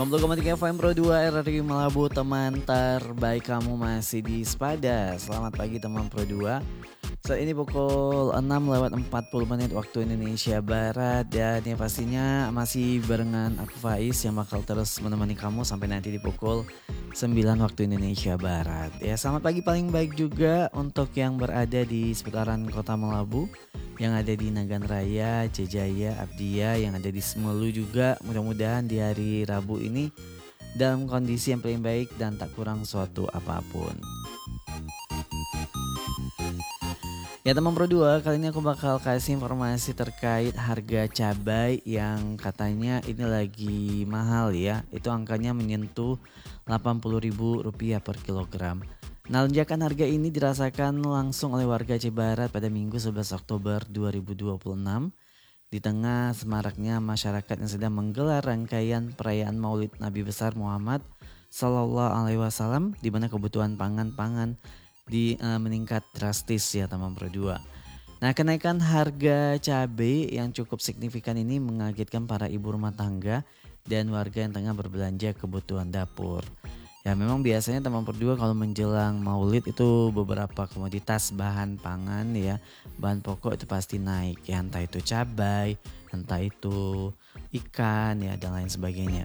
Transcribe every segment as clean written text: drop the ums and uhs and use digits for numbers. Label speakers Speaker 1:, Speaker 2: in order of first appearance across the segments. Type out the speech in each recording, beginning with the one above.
Speaker 1: 90,3 FM Pro 2 RRI Melabu, teman terbaik kamu masih di Spada. Selamat pagi teman Pro 2. Saat ini pukul 6:40 waktu Indonesia Barat. Dan yang pastinya masih barengan aku Faiz yang bakal terus menemani kamu sampai nanti di pukul 9 waktu Indonesia Barat. Ya, selamat pagi paling baik juga untuk yang berada di seputaran kota Melabu, yang ada di Nagan Raya, Jejaya, Abdia, yang ada di Semelu juga. Mudah-mudahan di hari Rabu ini dalam kondisi yang paling baik dan tak kurang suatu apapun. Ya teman Pro 2, kali ini aku bakal kasih informasi terkait harga cabai yang katanya ini lagi mahal ya. Itu angkanya menyentuh Rp80.000 per kilogram. Nah, lonjakan harga ini dirasakan langsung oleh warga Aceh Barat pada Minggu 11 Oktober 2026 di tengah semaraknya masyarakat yang sedang menggelar rangkaian perayaan Maulid Nabi besar Muhammad Sallallahu Alaihi Wasallam, di mana kebutuhan pangan meningkat drastis ya teman Pro 2. Nah, kenaikan harga cabai yang cukup signifikan ini mengagetkan para ibu rumah tangga dan warga yang tengah berbelanja kebutuhan dapur. Ya, memang biasanya teman Pro 2 kalau menjelang Maulid itu beberapa komoditas bahan pangan ya, bahan pokok itu pasti naik ya, entah itu cabai, entah itu ikan ya, dan lain sebagainya.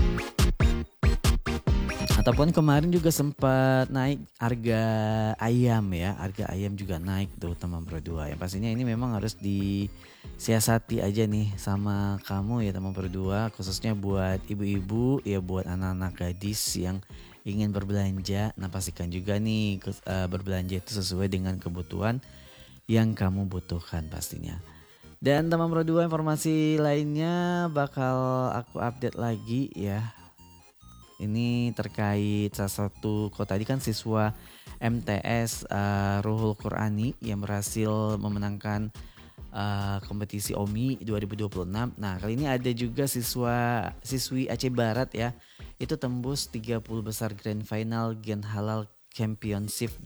Speaker 1: Ataupun kemarin juga sempat naik harga ayam ya, harga ayam juga naik tuh teman Pro 2. Yang pastinya ini memang harus disiasati aja nih sama kamu ya teman Pro 2, khususnya buat ibu-ibu ya, buat anak-anak gadis yang ingin berbelanja. Nah, pastikan juga nih berbelanja itu sesuai dengan kebutuhan yang kamu butuhkan pastinya. Dan teman Pro 2, informasi lainnya bakal aku update lagi ya. Ini terkait salah satu tadi kan siswa MTS Ruhul Qurani yang berhasil memenangkan kompetisi OMI 2026. Nah, kali ini ada juga siswi Aceh Barat ya, itu tembus 30 besar Grand Final Gen Halal Championship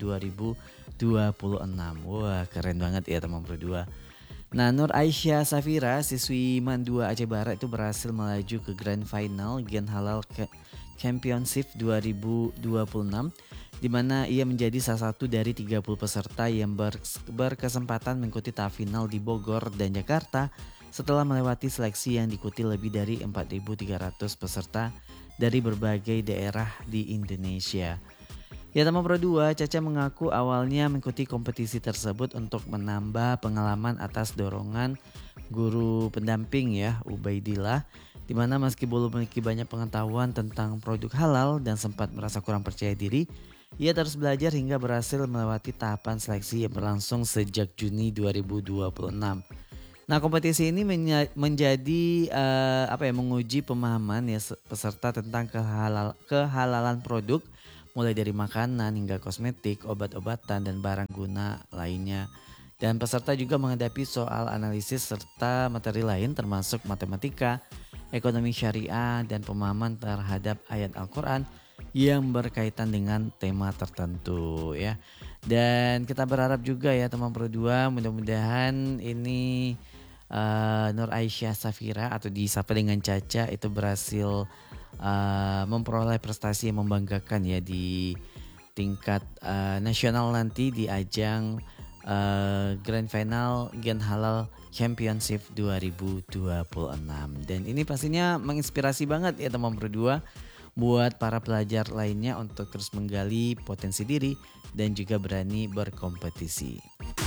Speaker 1: 2026. Wah, keren banget ya teman Pro 2. Nah, Nur Aisyah Safira, siswi MAN 2 Aceh Barat itu berhasil melaju ke Grand Final Gen Halal Championship 2026, di mana ia menjadi salah satu dari 30 peserta yang berkesempatan mengikuti tahap final di Bogor dan Jakarta setelah melewati seleksi yang diikuti lebih dari 4.300 peserta dari berbagai daerah di Indonesia. Ya teman Pro 2, Caca mengaku awalnya mengikuti kompetisi tersebut untuk menambah pengalaman atas dorongan guru pendamping ya, Ubaidillah, di mana meski belum memiliki banyak pengetahuan tentang produk halal dan sempat merasa kurang percaya diri, ia terus belajar hingga berhasil melewati tahapan seleksi yang berlangsung sejak Juni 2026. Nah, kompetisi ini menjadi menguji pemahaman ya peserta tentang kehalalan produk, mulai dari makanan hingga kosmetik, obat-obatan, dan barang guna lainnya. Dan peserta juga menghadapi soal analisis serta materi lain termasuk matematika, ekonomi syariah, dan pemahaman terhadap ayat Al-Quran yang berkaitan dengan tema tertentu ya. Dan kita berharap juga ya teman Pro 2, mudah-mudahan ini Nur Aisyah Safira atau disapa dengan Caca itu berhasil memperoleh prestasi yang membanggakan ya di tingkat nasional nanti di ajang Grand Final Gen Halal Championship 2026. Dan ini pastinya menginspirasi banget ya teman Pro 2 buat para pelajar lainnya untuk terus menggali potensi diri dan juga berani berkompetisi.